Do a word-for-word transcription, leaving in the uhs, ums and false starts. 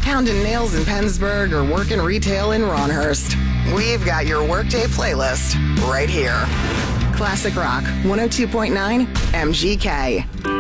pounding nails in Pennsburg, or working retail in Ronhurst. We've got your workday playlist right here. Classic Rock, one oh two point nine M G K.